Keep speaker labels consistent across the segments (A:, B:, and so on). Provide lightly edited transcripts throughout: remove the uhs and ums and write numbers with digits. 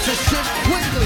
A: to shift quickly.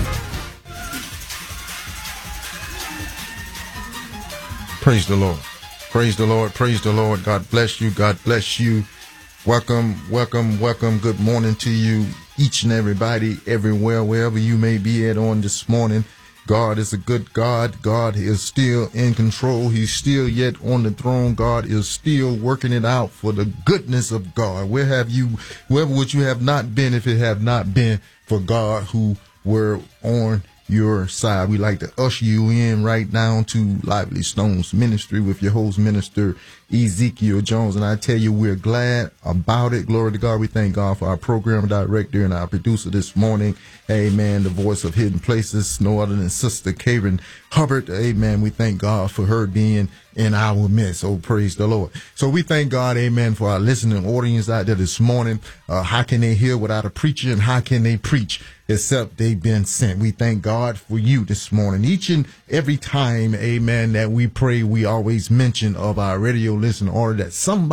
B: Praise the Lord. Praise the Lord. Praise the Lord. God bless you. God bless you. Welcome, welcome, welcome. Good morning to you, each and everybody, everywhere, wherever you may be at on this morning. God is a good God. God is still in control. He's still yet on the throne. God is still working it out for the goodness of God. Wherever would you have not been if it had not been for God who were on your side? We like to usher you in right now to Lively Stones Ministry with your host, Minister Ezekiel Jones. And I tell you, we're glad about it. Glory to God. We thank God for our program director and our producer this morning. Amen. The voice of Hidden Places, no other than Sister Karen Hubbard. Amen. We thank God for her being in our midst. Oh, praise the Lord. So we thank God, amen, for our listening audience out there this morning. How can they hear without a preacher, and how can they preach except they've been sent? We thank God for you this morning. Each and every time, amen, that we pray, we always mention of our radio listen order that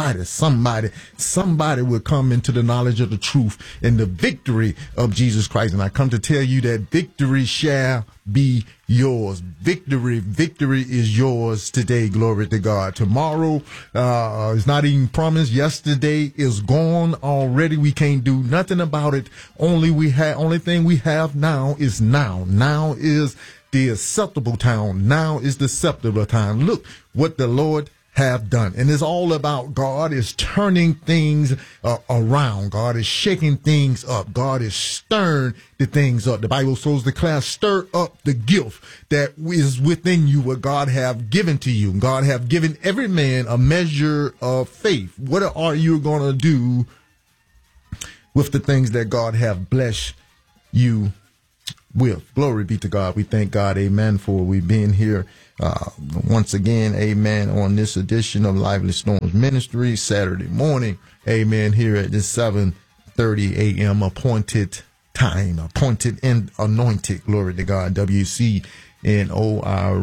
B: somebody will come into the knowledge of the truth and the victory of Jesus Christ. And I come to tell you that victory shall be yours. Victory is yours today. Glory to God. Tomorrow is not even promised. Yesterday is gone already. We can't do nothing about it. Only thing we have now is now. Now is the acceptable time. Now is the acceptable time. Look what the Lord have done. And it's all about God is turning things around. God is shaking things up. God is stirring the things up. The Bible shows the class, stir up the gift that is within you, what God have given to you. God have given every man a measure of faith. What are you going to do with the things that God have blessed you with? Glory be to God. We thank God, amen, for we being here once again, amen, on this edition of Lively Stones Ministry, Saturday morning, amen, here at this 7:30 a.m. appointed time, appointed and anointed, glory to God. WCNO, our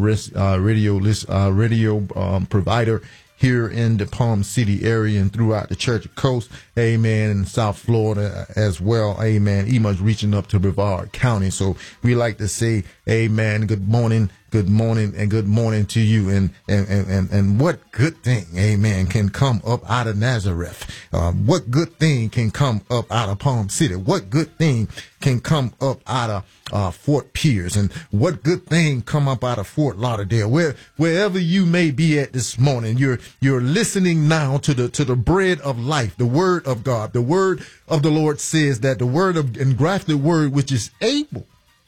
B: radio provider here in the Palm City area and throughout the Church Coast, amen, in South Florida as well, amen, even much reaching up to Brevard County. So we like to say, amen, good morning, and good morning to you. And what good thing, amen, can come up out of Nazareth? What good thing can come up out of Palm City? What good thing can come up out of Fort Pierce? And what good thing come up out of Fort Lauderdale? Wherever you may be at this morning, you're listening now to the bread of life, the word of God. The word of the Lord says that the word of engrafted word, which is able,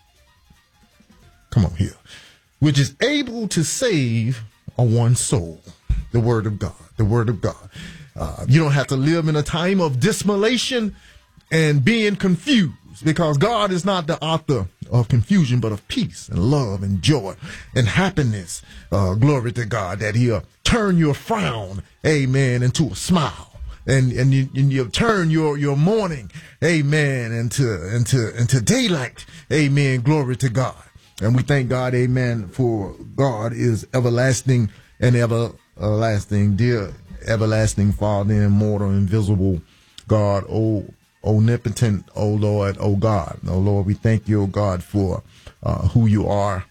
B: come on here, which is able to save one soul. The word of God, the word of God. You don't have to live in a time of dissimulation and being confused, because God is not the author of confusion, but of peace and love and joy and happiness. Glory to God, that He'll turn your frown, amen, into a smile. And you turn your mourning, amen, into daylight, amen. Glory to God. And we thank God, amen, for God is everlasting and everlasting, dear everlasting Father, immortal, invisible God, omnipotent, O Lord, O God. O Lord, we thank you, O God, for who you are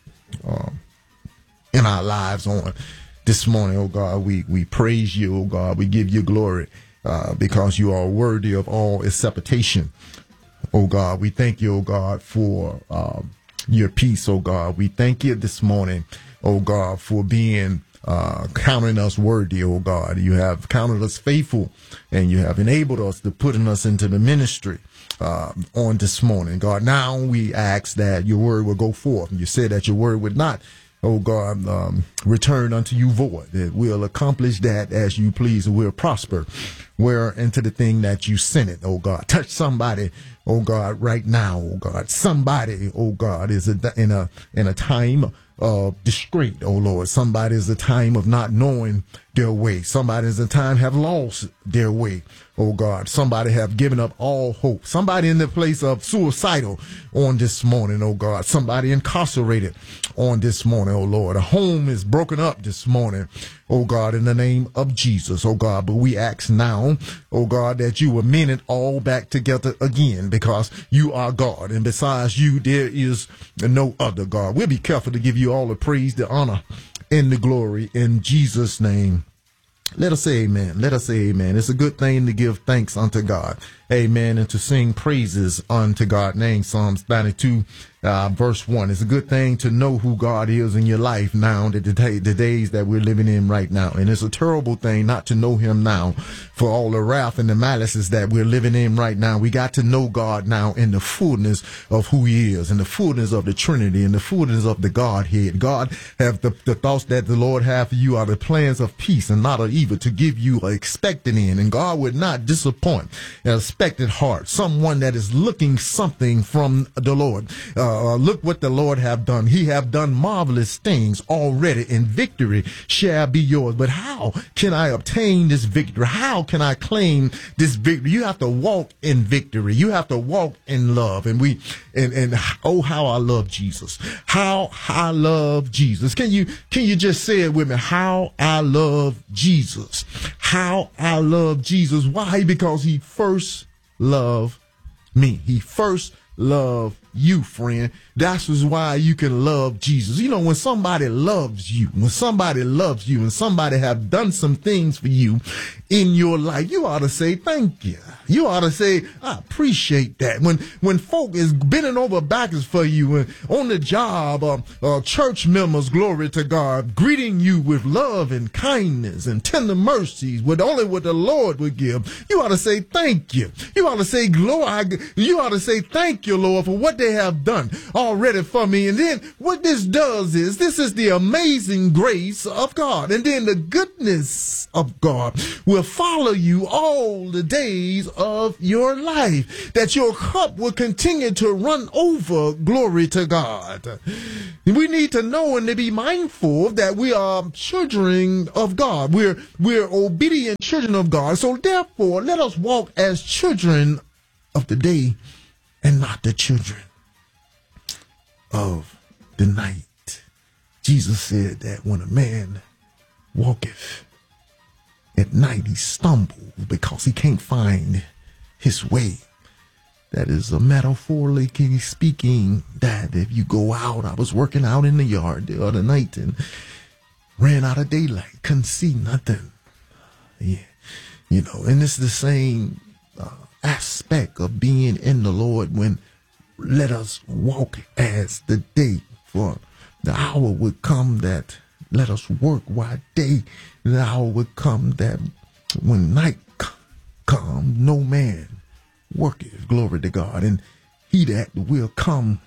B: in our lives on this morning, O God. We praise you, O God. We give you glory because you are worthy of all acceptation, O God. We thank you, O God, for your peace, O God. We thank you this morning, O God, for being counting us worthy, O God. You have counted us faithful, and you have enabled us to putting us into the ministry on this morning, God. Now we ask that your word will go forth. You said that your word would not, oh God, return unto you void. That we'll accomplish that as you please, and we'll prosper where into the thing that you sent it, oh God. Touch somebody, oh God, right now, oh God. Somebody, oh God, is in a time of disgrace, oh Lord. Somebody is a time of not knowing their way. Somebody is a time have lost their way, oh God. Somebody have given up all hope. Somebody in the place of suicidal on this morning, oh God. Somebody incarcerated on this morning, oh Lord. A home is broken up this morning, oh God, in the name of Jesus, oh God. But we ask now, oh God, that you will mend it all back together again. because you are God. And besides you, there is no other God. We'll be careful to give you all the praise, the honor, and the glory in Jesus' name. Let us say amen. Let us say amen. It's a good thing to give thanks unto God. Amen. And to sing praises unto God's name. Psalms 92, verse 1. It's a good thing to know who God is in your life now, the days that we're living in right now. And it's a terrible thing not to know him now for all the wrath and the malices that we're living in right now. We got to know God now in the fullness of who he is, in the fullness of the Trinity, in the fullness of the Godhead. God have the thoughts that the Lord have for you are the plans of peace and not of evil, to give you an expected end. And God would not disappoint an expected heart, someone that is looking something from the Lord. Look what the Lord have done. He have done marvelous things already, and victory shall be yours. But how can I obtain this victory? How can I claim this victory? You have to walk in victory. You have to walk in love. And oh, how I love Jesus. How I love Jesus. Can you just say it with me? How I love Jesus. How I love Jesus. Why? Because he first loved me. He first loved you, friend. That's why you can love Jesus. You know, when somebody loves you, and somebody have done some things for you in your life, you ought to say thank you. You ought to say, I appreciate that. When folk is bending over backwards for you and on the job, church members, glory to God, greeting you with love and kindness and tender mercies, with only what the Lord would give, you ought to say thank you. You ought to say you ought to say thank you, Lord, for what they have done already for me. And then what this does is, this is the amazing grace of God. And then the goodness of God will follow you all the days of your life, that your cup will continue to run over. Glory to God. We need to know and to be mindful that we are children of God. We're obedient children of God. So therefore, let us walk as children of the day and not the children of the night. Jesus said that when a man walketh at night, he stumbles because he can't find his way. That is a metaphorically speaking, that if you go out, I was working out in the yard the other night and ran out of daylight, couldn't see nothing. Yeah, you know, and it's the same aspect of being in the Lord. When let us walk as the day, for the hour would come that let us work while day. The hour would come that when night come, no man worketh. Glory to God. And he that will come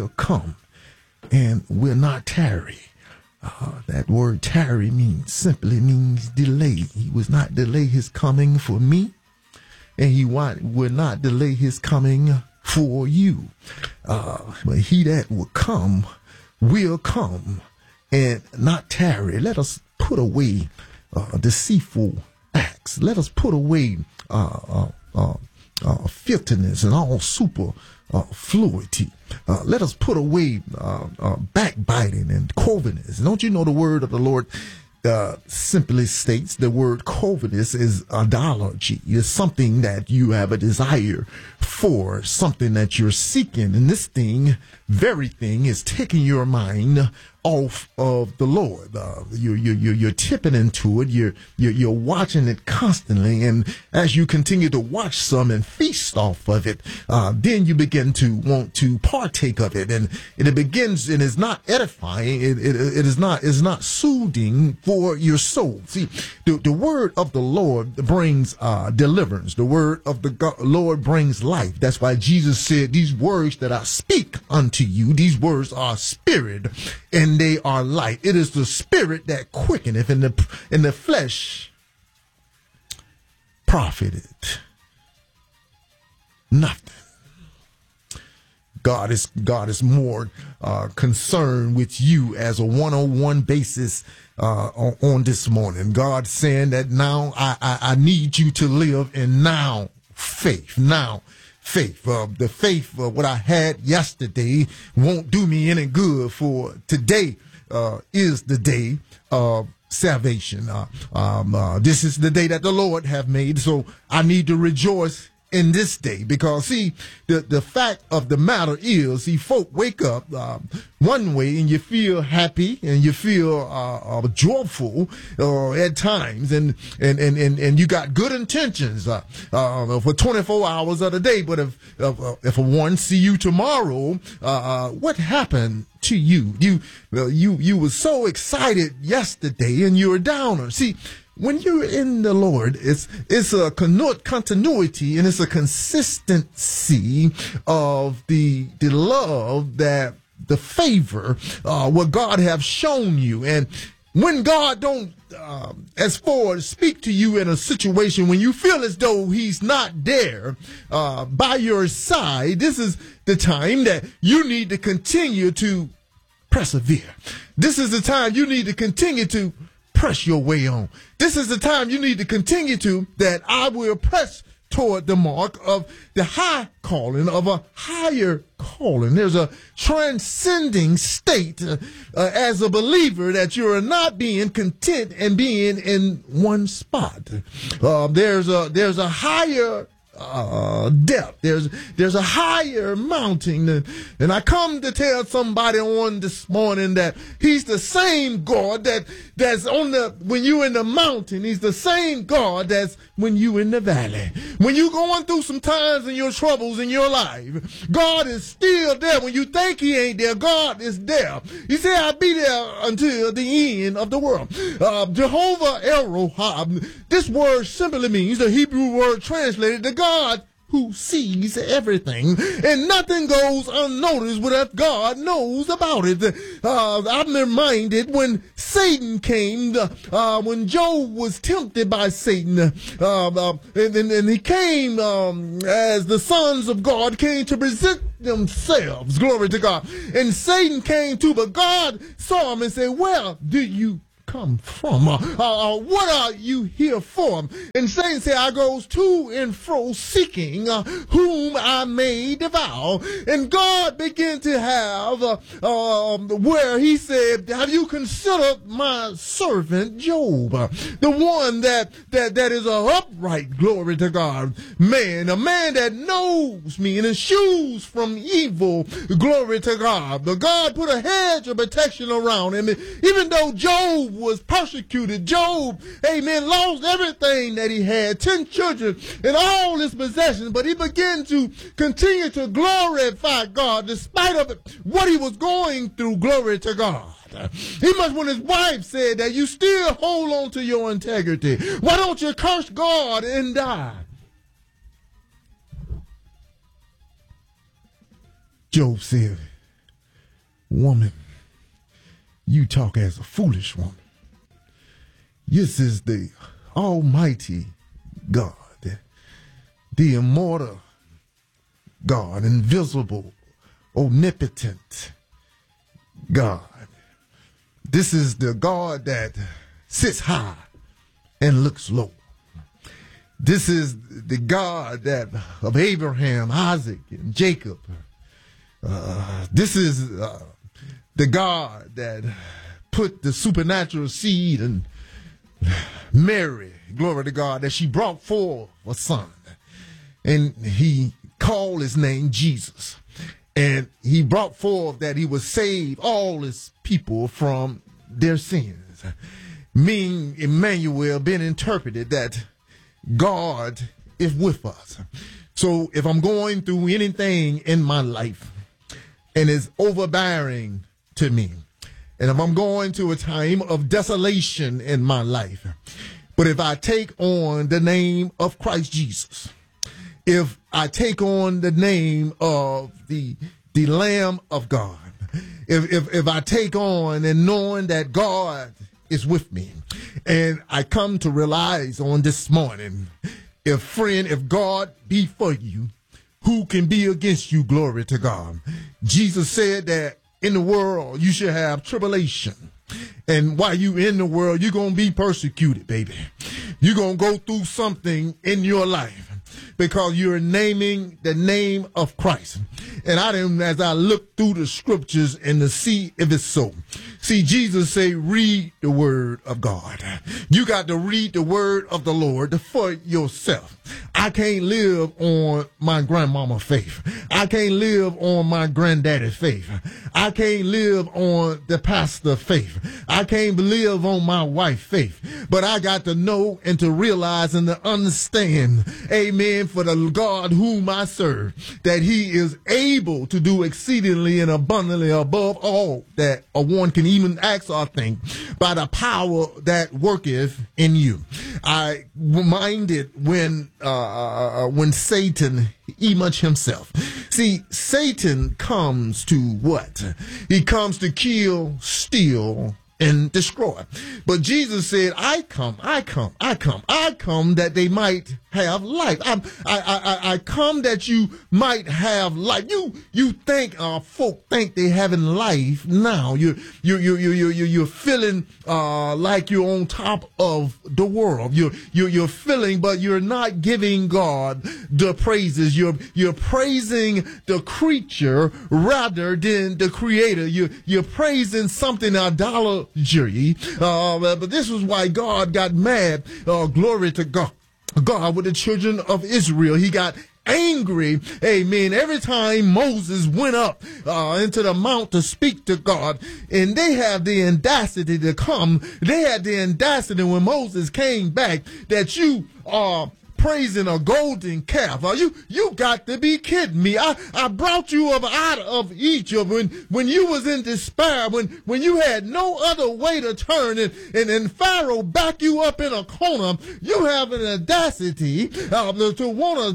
B: and will not tarry. That word tarry simply means delay. He was not delay his coming for me, and he will not delay his coming for you. But he that will come and not tarry. Let us put away deceitful acts. Let us put away filthiness and all superfluity. Let us put away backbiting and covetousness. Don't you know the word of the Lord simply states the word covetous is idolatry. It's something that you have a desire for, something that you're seeking. And this very thing is taking your mind off of the Lord. You're tipping into it. You're watching it constantly. And as you continue to watch some and feast off of it, then you begin to want to partake of it. And it begins, and is not edifying. It is not soothing for your soul. See, the word of the Lord brings deliverance. The word of the Lord brings life. That's why Jesus said, these words that I speak unto you, these words are spirit and they are light. It is the spirit that quickeneth, in the flesh profited nothing. God is more concerned with you as a one-on-one basis on this morning. God saying that now I need you to live in now faith. Now faith. The faith of what I had yesterday won't do me any good, for today is the day of salvation. This is the day that the Lord have made, so I need to rejoice in this day, because see, the fact of the matter is, see, folk wake up one way and you feel happy and you feel joyful at times, and you got good intentions for 24 hours of the day. But if one see you tomorrow, what happened to you? You were so excited yesterday and you're a downer. See, when you're in the Lord, it's a continuity and it's a consistency of the love, that the favor, what God have shown you. And when God don't, as far as speak to you in a situation when you feel as though he's not there by your side, this is the time that you need to continue to persevere. This is the time you need to continue to press your way on. This is the time you need to continue to, that I will press toward the mark of the high calling, of a higher calling. There's a transcending state as a believer, that you're not being content and being in one spot. There's a higher depth. There's a higher mountain, and I come to tell somebody on this morning that he's the same God that's when you in the mountain. He's the same God that's when you in the valley. When you going through some times in your troubles in your life, God is still there. When you think he ain't there, God is there. He said, I'll be there until the end of the world. Jehovah Elohim, this word simply means, the Hebrew word translated, the God who sees everything, and nothing goes unnoticed without God knows about it. I'm reminded when Satan came, when Job was tempted by Satan, and he came as the sons of God came to present themselves, glory to God, and Satan came too, but God saw him and said, where do you come from? What are you here for? And Satan said, I goes to and fro seeking whom I may devour. And God began to have where he said, have you considered my servant Job, the one that is a upright, glory to God, man, a man that knows me and eschews from evil, glory to God. But God put a hedge of protection around him, even though Job was persecuted. Job, amen, lost everything that he had, 10 children and all his possessions, but he began to continue to glorify God despite of what he was going through, glory to God. He must, when his wife said that you still hold on to your integrity, why don't you curse God and die? Job said, woman, you talk as a foolish woman. This is the Almighty God, the immortal God, invisible, omnipotent God. This is the God that sits high and looks low. This is the God that of Abraham, Isaac, and Jacob. This is the God that put the supernatural seed in Mary, glory to God, that she brought forth a son, and he called his name Jesus, and he brought forth that he would save all his people from their sins, meaning Emmanuel being interpreted that God is with us. So if I'm going through anything in my life and it's overbearing to me, and if I'm going to a time of desolation in my life, but if I take on the name of Christ Jesus, if I take on the name of the Lamb of God, if I take on and knowing that God is with me, and I come to realize on this morning, if God be for you, who can be against you? Glory to God. Jesus said that in the world, you should have tribulation. And while you in the world, you're going to be persecuted, baby. You're going to go through something in your life because you're naming the name of Christ. And as I look through the scriptures and to see if it's so. See, Jesus say, read the word of God. You got to read the word of the Lord for yourself. I can't live on my grandmama faith. I can't live on my granddaddy faith. I can't live on the pastor faith. I can't live on my wife faith. But I got to know and to realize and to understand, amen, for the God whom I serve, that he is able to do exceedingly and abundantly above all that a one can even ask or think by the power that worketh in you. I reminded when Satan, he much himself. See, Satan comes to what? He comes to kill, steal, and destroy. But Jesus said, I come that they might have life. I come that you might have life. You think folk think they having life now. You're feeling like you're on top of the world. You're feeling, but you're not giving God the praises. You're praising the creature rather than the creator. You're praising something idolatry. But this was why God got mad. Glory to God. God with the children of Israel. He got angry, amen, every time Moses went up into the mount to speak to God, and they have the audacity to come. They had the audacity when Moses came back that you are praising a golden calf. You got to be kidding me. I brought you up out of Egypt when you was in despair, when you had no other way to turn, and Pharaoh back you up in a corner. You have an audacity to want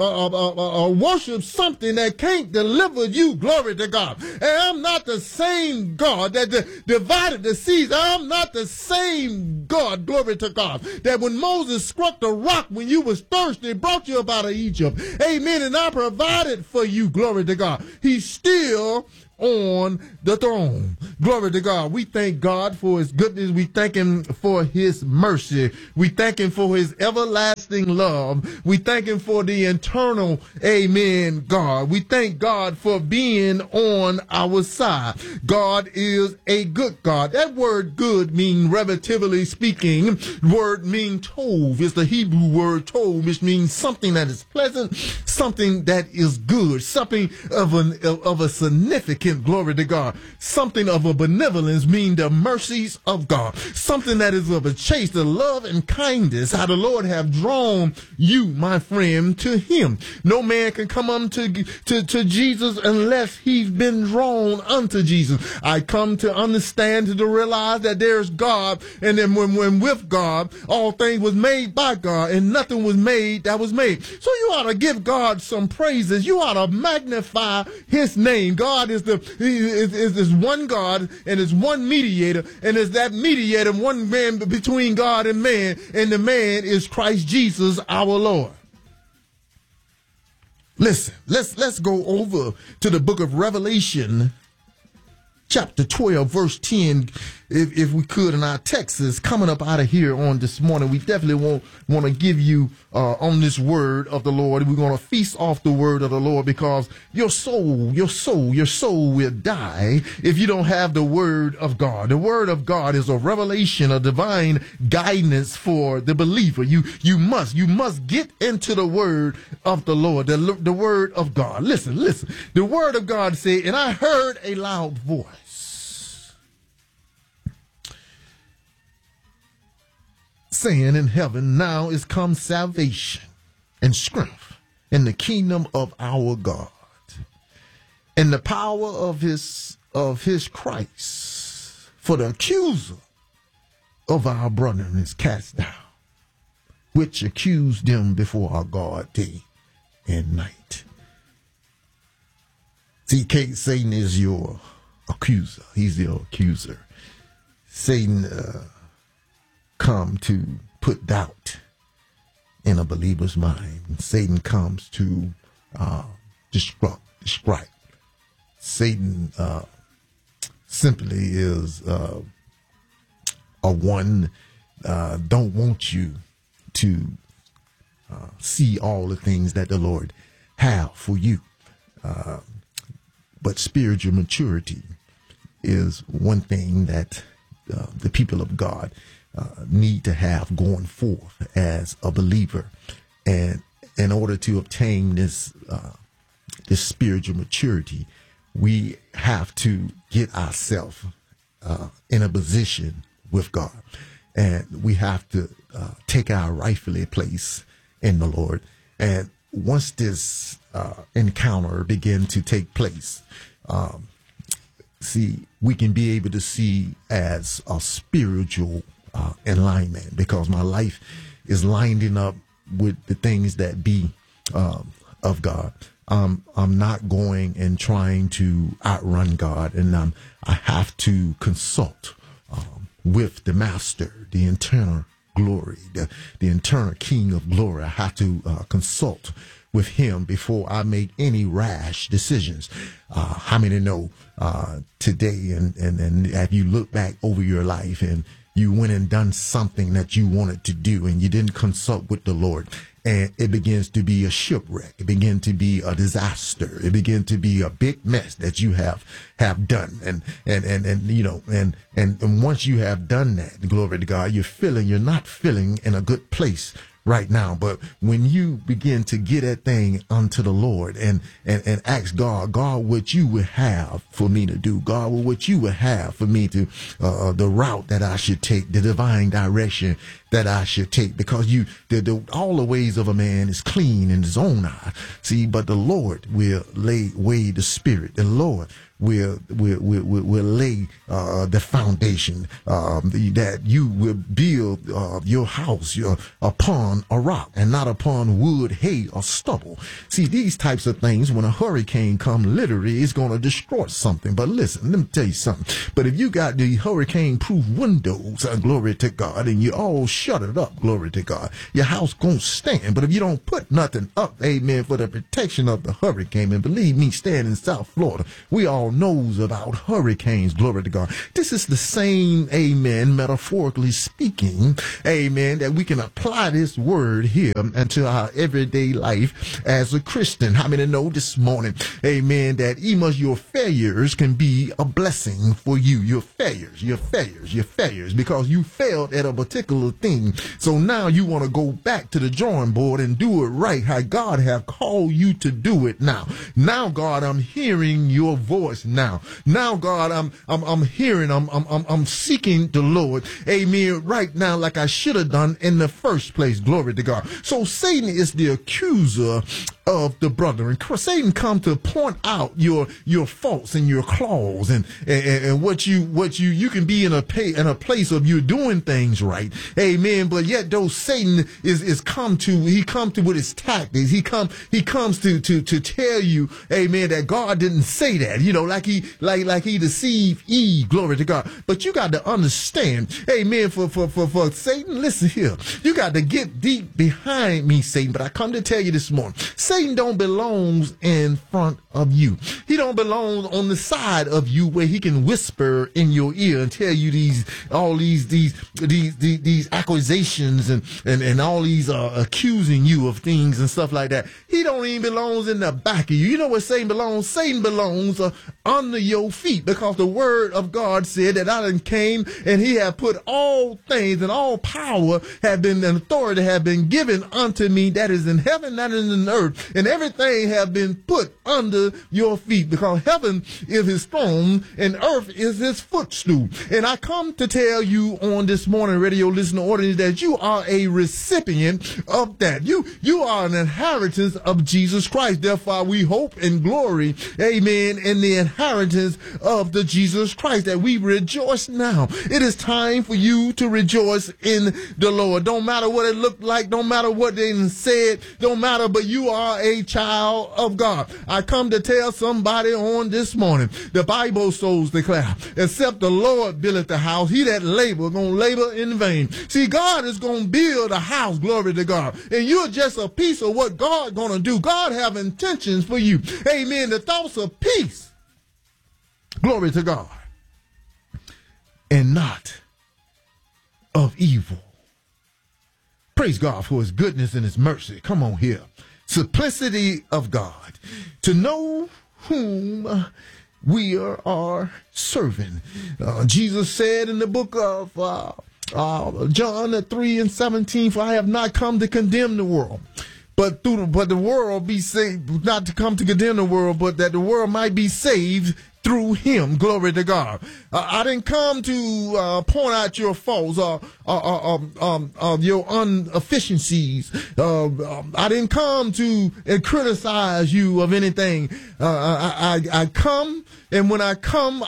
B: to worship something that can't deliver you. Glory to God. And I'm not the same God that divided the seas. I'm not the same God, glory to God, that when Moses struck the rock when you was thirsty, brought you up out of Egypt. Amen. And I provided for you, glory to God. He's still on the throne. Glory to God. We thank God for his goodness. We thank him for his mercy. We thank him for his everlasting love. We thank him for the eternal, amen, God. We thank God for being on our side. God is a good God. That word good means, relatively speaking, word mean tov. It's the Hebrew word tov, which means something that is pleasant, something that is good, something of a significant, glory to God, something of a benevolence, mean the mercies of God, something that is of a chase, the love and kindness, how the Lord have drawn you, my friend, to him. No man can come unto to Jesus unless he's been drawn unto Jesus. I come to understand, to realize that there's God, and then when with God, all things was made by God, and nothing was made that was made. So you ought to give God some praises. You ought to magnify his name. God is is one God, and is one mediator, and is that mediator, one man between God and man, and the man is Christ Jesus our Lord. Listen, let's go over to the book of Revelation, chapter 12, verse 10, if we could, in our text is coming up out of here on this morning. We definitely want to give you on this word of the Lord. We're going to feast off the word of the Lord, because your soul will die if you don't have the word of God. The word of God is a revelation, a divine guidance for the believer. You must get into the word of the Lord, the word of God. Listen. The word of God said, and I heard a loud voice saying in heaven, now is come salvation and strength in the kingdom of our God, and the power of his Christ. For the accuser of our brethren is cast down, which accused them before our God day and night. See, Satan is your accuser. He's your accuser. Satan come to put doubt in a believer's mind. Satan comes to distract. Satan simply is a one don't want you to see all the things that the Lord have for you. But spiritual maturity is one thing that the people of God need to have going forth as a believer. And in order to obtain this spiritual maturity, we have to get ourselves in a position with God. And we have to take our rightfully place in the Lord. And once this encounter begin to take place, we can be able to see as a spiritual alignment, because my life is lining up with the things that be of God. I'm not going and trying to outrun God, and I have to consult with the Master, the internal glory, the internal King of glory. I have to consult with him before I make any rash decisions. How many know today, and have you looked back over your life and you went and done something that you wanted to do and you didn't consult with the Lord, and it begins to be a shipwreck, it begins to be a disaster, it begins to be a big mess that you have done, and once you have done that, glory to God, you're not feeling in a good place right now. But when you begin to get that thing unto the Lord and ask God, what you would have for me to do, God, what you would have for me to, the route that I should take, the divine direction that I should take, because all the ways of a man is clean in his own eye. See, but the Lord will weigh the spirit. The Lord will lay the foundation that you will build your house upon a rock and not upon wood, hay, or stubble. See, these types of things, when a hurricane come, literally it's going to destroy something. But listen, let me tell you something. But if you got the hurricane-proof windows, glory to God, and you all shut it up, glory to God, your house gonna stand. But if you don't put nothing up, amen, for the protection of the hurricane, and believe me, staying in South Florida, we all knows about hurricanes, glory to God. This is the same, amen, metaphorically speaking, amen, that we can apply this word here into our everyday life as a Christian. How many know this morning, amen, that even your failures can be a blessing for you? Your failures, because you failed at a particular thing. So now you want to go back to the drawing board and do it right, how God have called you to do it now. Now, God, I'm hearing your voice now. Now, God, I'm hearing, I'm seeking the Lord, amen, right now, like I should have done in the first place, glory to God. So Satan is the accuser of the brother, and Satan come to point out your faults and your claws, and what you can be in a place of you doing things right, amen. But yet, though Satan is come to with his tactics, he comes to tell you, amen, that God didn't say that, like he deceived Eve, glory to God. But you got to understand, amen, for Satan, listen here, you got to get deep behind me, Satan. But I come to tell you this morning, Satan don't belong in front of you. He don't belong on the side of you where he can whisper in your ear and tell you these accusations and all these accusing you of things and stuff like that. He don't even belong in the back of you. You know where Satan belongs? Satan belongs under your feet, because the word of God said that I done came and he had put all things and all power have been and authority have been given unto me, that is in heaven, that is in earth, and everything have been put under your feet, because heaven is his throne and earth is his footstool. And I come to tell you on this morning, radio listener audience, that you are a recipient of that. You are an inheritance of Jesus Christ. Therefore, we hope and glory, amen, in the inheritance of the Jesus Christ, that we rejoice now. It is time for you to rejoice in the Lord. Don't matter what it looked like, don't matter what they said, don't matter, but you are a child of God. I come to tell somebody on this morning, the Bible souls declare, except the Lord buildeth the house, he that labor gonna labor in vain. See, God is gonna build a house, glory to God, and you're just a piece of what God gonna do. God have intentions for you, amen, the thoughts of peace, glory to God, and not of evil. Praise God for his goodness and his mercy. Come on here. Simplicity of God. To know whom we are serving. Jesus said in the book of John 3:17, for I have not come to condemn the world, but the world be saved, not to come to condemn the world, but that the world might be saved through him. Glory to God. I didn't come to point out your faults or your inefficiencies. I didn't come to criticize you of anything. I come, and when I come,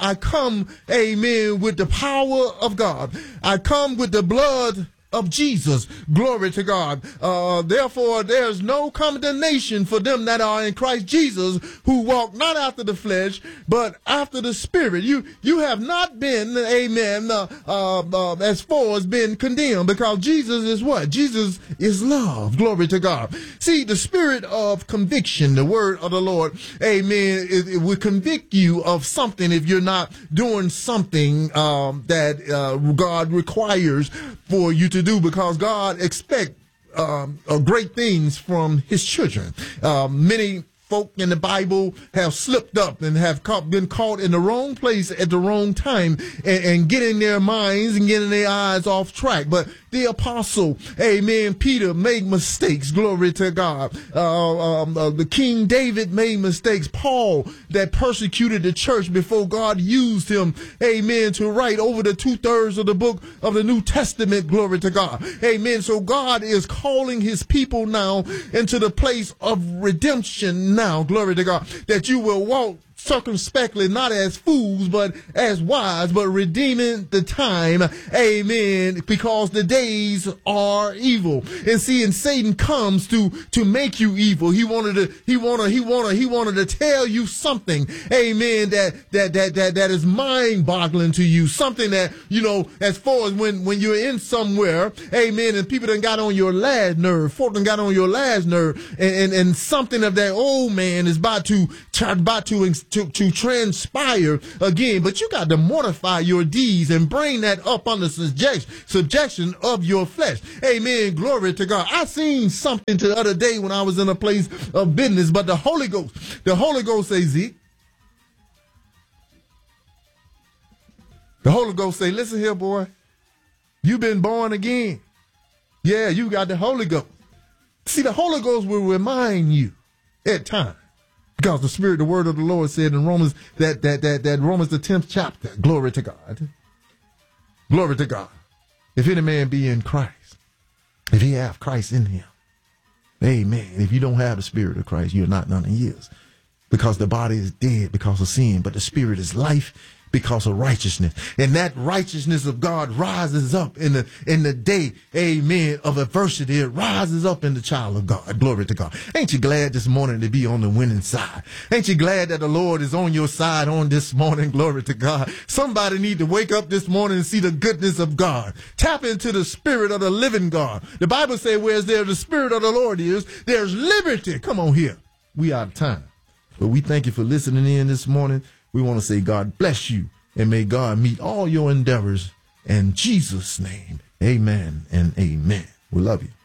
B: amen, with the power of God. I come with the blood of Jesus. Glory to God. Therefore, there's no condemnation for them that are in Christ Jesus, who walk not after the flesh, but after the Spirit. You have not been, amen, as far as been condemned, because Jesus is what? Jesus is love. Glory to God. See, the spirit of conviction, the word of the Lord, amen, it will convict you of something if you're not doing something that God requires for you to do, because God expects great things from his children. Many folk in the Bible have slipped up and have been caught in the wrong place at the wrong time and getting their minds and getting their eyes off track. But the apostle, amen, Peter made mistakes. Glory to God. The King David made mistakes. Paul, that persecuted the church before God used him, amen, to write over the 2/3 of the book of the New Testament. Glory to God. Amen. So God is calling his people now into the place of redemption now. Glory to God. That you will walk circumspectly, not as fools, but as wise, but redeeming the time. Amen. Because the days are evil. And see, and Satan comes to make you evil. He wanted to tell you something. Amen. That is mind boggling to you. Something that, you know, as far as when you're in somewhere, amen, and people done got on your last nerve, folk done got on your last nerve, and something of that old man is about to transpire again. But you got to mortify your deeds and bring that up under subjection of your flesh. Amen. Glory to God. I seen something the other day when I was in a place of business, but the Holy Ghost says, Zeke, the Holy Ghost say, listen here, boy, you've been born again. Yeah, you got the Holy Ghost. See, the Holy Ghost will remind you at times. Because the Spirit, the word of the Lord said in Romans, that Romans the 10th chapter, glory to God. Glory to God. If any man be in Christ, if he have Christ in him, amen. If you don't have the Spirit of Christ, you're not none of his. Because the body is dead because of sin, but the Spirit is life because of righteousness. And that righteousness of God rises up in the day, amen, of adversity. It rises up in the child of God. Glory to God. Ain't you glad this morning to be on the winning side? Ain't you glad that the Lord is on your side on this morning? Glory to God. Somebody need to wake up this morning and see the goodness of God. Tap into the Spirit of the living God. The Bible says, whereas there the Spirit of the Lord is, there's liberty. Come on here. We out of time. But we thank you for listening in this morning. We want to say God bless you, and may God meet all your endeavors in Jesus' name. Amen and amen. We love you.